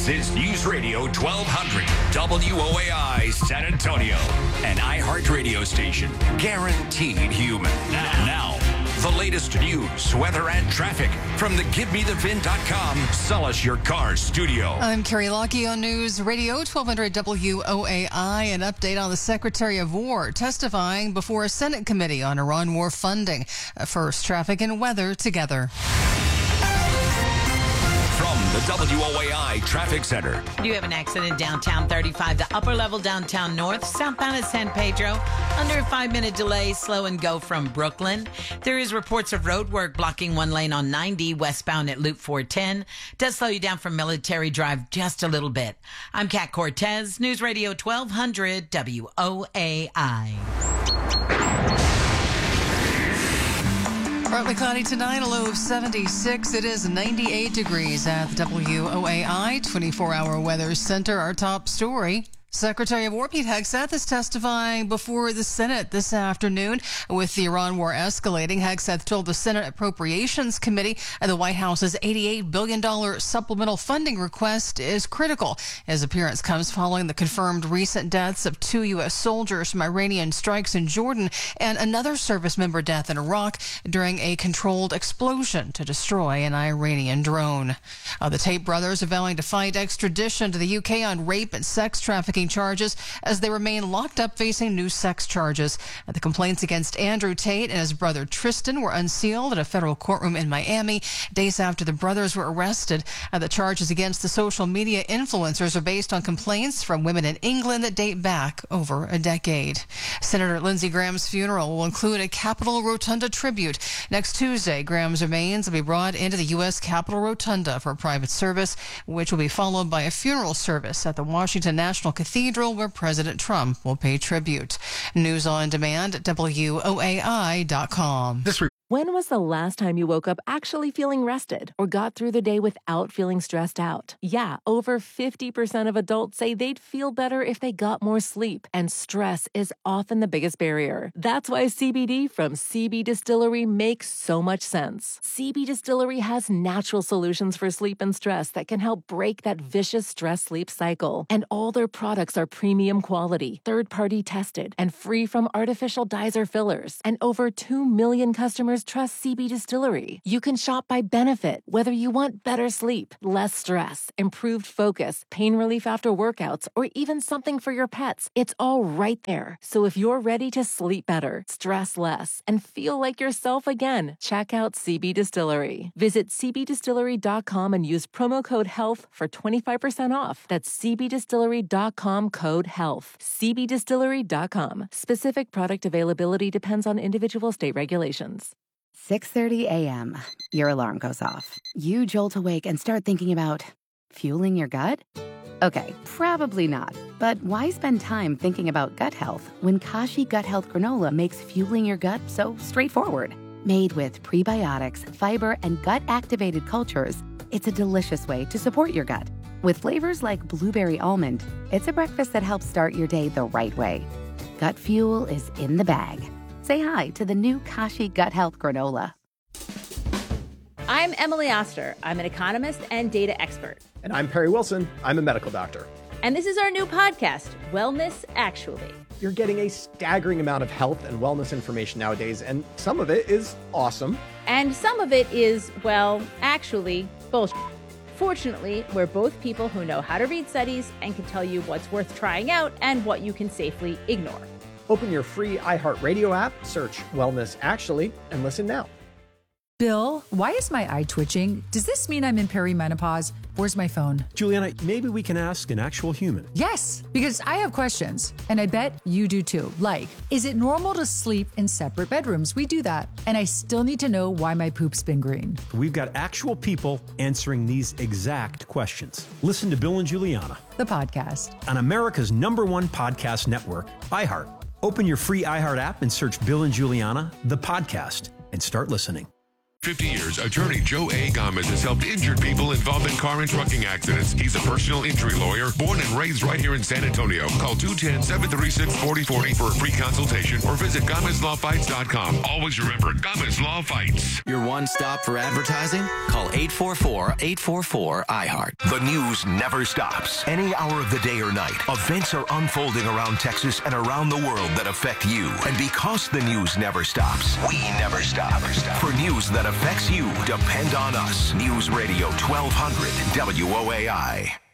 This is News Radio 1200 WOAI San Antonio, an iHeart radio station, guaranteed human. Now, the latest news, weather, and traffic from the GiveMeTheVin.com Sell Us Your Car studio. I'm Carrie Lockie on News Radio 1200 WOAI. An update on the Secretary of War testifying before a Senate committee on Iran war funding. First, traffic and weather together. From the WOAI Traffic Center. You have an accident downtown 35, the upper level downtown north, southbound at San Pedro. Under a 5-minute delay, slow and go from Brooklyn. There is reports of road work blocking one lane on 90 westbound at Loop 410. Does slow you down from Military Drive just a little bit. I'm Kat Cortez, News Radio 1200 WOAI. Partly cloudy tonight, a low of 76. It is 98 degrees at the WOAI 24-hour weather center. Our top story. Secretary of War Pete Hegseth is testifying before the Senate this afternoon. With the Iran war escalating, Hegseth told the Senate Appropriations Committee the White House's $88 billion supplemental funding request is critical. His appearance comes following the confirmed recent deaths of 2 U.S. soldiers from Iranian strikes in Jordan and another service member death in Iraq during a controlled explosion to destroy an Iranian drone. The Tate brothers are vowing to fight extradition to the U.K. on rape and sex trafficking charges as they remain locked up facing new sex charges. The complaints against Andrew Tate and his brother Tristan were unsealed at a federal courtroom in Miami days after the brothers were arrested. The charges against the social media influencers are based on complaints from women in England that date back over a decade. Senator Lindsey Graham's funeral will include a Capitol Rotunda tribute. Next Tuesday, Graham's remains will be brought into the U.S. Capitol Rotunda for a private service, which will be followed by a funeral service at the Washington National Cathedral, where President Trump will pay tribute. News on demand at WOAI.com. When was the last time you woke up actually feeling rested or got through the day without feeling stressed out? Yeah, over 50% of adults say they'd feel better if they got more sleep, and stress is often the biggest barrier. That's why CBD from CB Distillery makes so much sense. CB Distillery has natural solutions for sleep and stress that can help break that vicious stress-sleep cycle. And all their products are premium quality, third-party tested, and free from artificial dyes or fillers. And over 2 million customers trust CB Distillery. You can shop by benefit, whether you want better sleep, less stress, improved focus, pain relief after workouts, or even something for your pets. It's all right there. So if you're ready to sleep better, stress less, and feel like yourself again, check out CB Distillery. Visit cbdistillery.com and use promo code HEALTH for 25% off. That's cbdistillery.com code HEALTH. cbdistillery.com. Specific product availability depends on individual state regulations. 6:30 a.m. Your alarm goes off. You jolt awake and start thinking about fueling your gut? Okay, probably not. But why spend time thinking about gut health when Kashi Gut Health Granola makes fueling your gut so straightforward? Made with prebiotics, fiber, and gut-activated cultures, it's a delicious way to support your gut. With flavors like blueberry almond, it's a breakfast that helps start your day the right way. Gut fuel is in the bag. Say hi to the new Kashi Gut Health Granola. I'm Emily Oster. I'm an economist and data expert. And I'm Perry Wilson. I'm a medical doctor. And this is our new podcast, Wellness Actually. You're getting a staggering amount of health and wellness information nowadays, and some of it is awesome. And some of it is, well, actually, bullshit. Fortunately, we're both people who know how to read studies and can tell you what's worth trying out and what you can safely ignore. Open your free iHeartRadio app, search Wellness Actually, and listen now. Bill, why is my eye twitching? Does this mean I'm in perimenopause? Where's my phone? Juliana, maybe we can ask an actual human. Yes, because I have questions, and I bet you do too. Like, is it normal to sleep in separate bedrooms? We do that. And I still need to know why my poop's been green. We've got actual people answering these exact questions. Listen to Bill and Juliana, the podcast, on America's #1 podcast network, iHeart. Open your free iHeart app and search Bill and Juliana, the podcast, and start listening. 50 years, attorney Joe A. Gomez has helped injured people involved in car and trucking accidents. He's a personal injury lawyer, born and raised right here in San Antonio. Call 210-736-4040 for a free consultation or visit GomezLawFights.com. Always remember, Gomez Law Fights. Your one stop for advertising? Call 844-844-iHeart. The news never stops. Any hour of the day or night, events are unfolding around Texas and around the world that affect you. And because the news never stops, we never stop. For news that affects you, depend on us. News Radio 1200 WOAI.